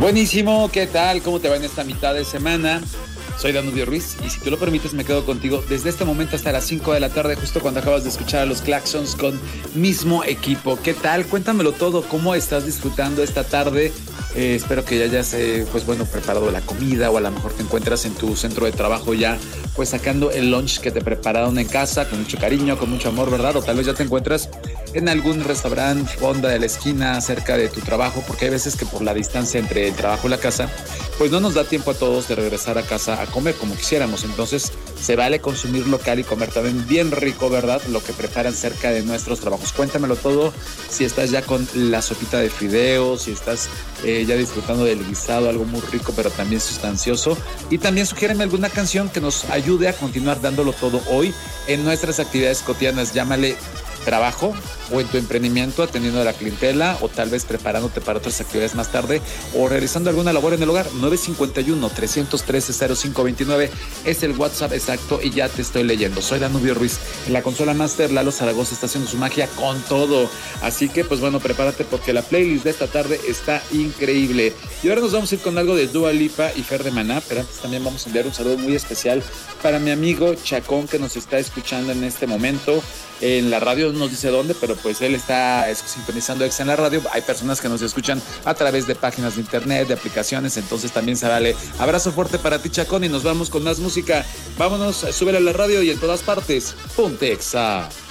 Buenísimo, ¿qué tal? ¿Cómo te va en esta mitad de semana? Soy Danubio Ruiz y si tú lo permites me quedo contigo desde este momento hasta las 5 de la tarde, justo cuando acabas de escuchar a los Claxons con Mismo Equipo. ¿Qué tal? Cuéntamelo todo, ¿cómo estás disfrutando esta tarde? Espero que ya hayas, preparado la comida o a lo mejor te encuentras en tu centro de trabajo ya, pues sacando el lunch que te prepararon en casa con mucho cariño, con mucho amor, ¿verdad? O tal vez ya te encuentras en algún restaurante, fonda de la esquina, cerca de tu trabajo, porque hay veces que por la distancia entre el trabajo y la casa, pues no nos da tiempo a todos de regresar a casa a comer como quisiéramos. Entonces se vale consumir local y comer también bien rico, ¿verdad? Lo que preparan cerca de nuestros trabajos. Cuéntamelo todo, si estás ya con la sopita de fideos, si estás ya disfrutando del guisado, algo muy rico pero también sustancioso. Y también sugiéreme alguna canción que nos ayude a continuar dándolo todo hoy en nuestras actividades cotidianas. Llámale trabajo o en tu emprendimiento, atendiendo a la clientela o tal vez preparándote para otras actividades más tarde o realizando alguna labor en el hogar. 951-313-0529 es el WhatsApp exacto y ya te estoy leyendo. Soy Danubio Ruiz. En la consola Master, Lalo Zaragoza está haciendo su magia con todo. Así que pues bueno, prepárate porque la playlist de esta tarde está increíble. Y ahora nos vamos a ir con algo de Dua Lipa y Fer de Maná, pero antes también vamos a enviar un saludo muy especial para mi amigo Chacón, que nos está escuchando en este momento en la radio, no nos dice dónde, pero pues él está sintonizando Exa en la radio. Hay personas que nos escuchan a través de páginas de internet, de aplicaciones, entonces también se vale. Abrazo fuerte para ti, Chacón, y nos vamos con más música. Vámonos, súbele a la radio y en todas partes, ponte Exa.